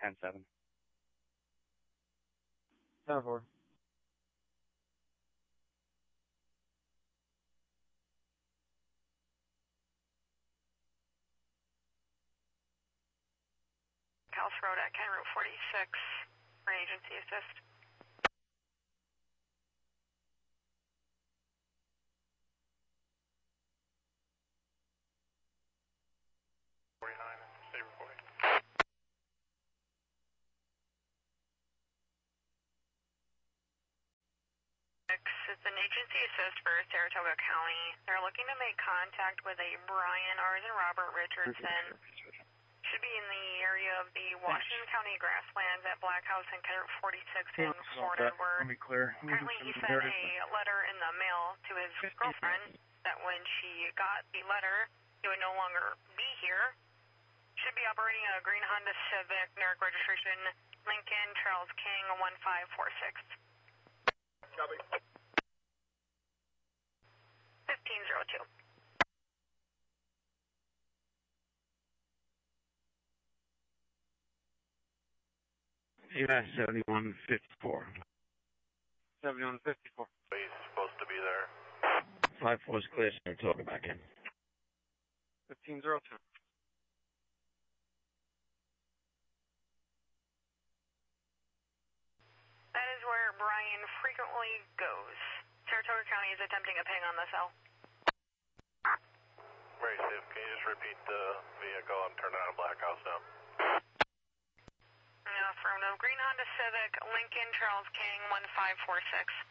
10-7. 10-4. House Road at County Route 46 for agency assist. It's an agency assist for Saratoga County. They're looking to make contact with a Brian Ars and Robert Richardson. Should be in the area of the Washington County grasslands at Black House and County Route 46 in Fort Edward. Apparently he sent a letter in the mail to his girlfriend that when she got the letter, he would no longer be here. Should be operating a green Honda Civic, NERC registration, Lincoln Charles King 1546. Copy. 1502. US 7154. 7154. He's supposed to be there. 5-4 is clear, Saratoga back in. 1502. That is where Brian frequently goes. Saratoga County is attempting a ping on the cell. Very safe. Can you just repeat the vehicle and turn on a Black House now? Affirmative. Green Honda Civic, Lincoln Charles King 1546.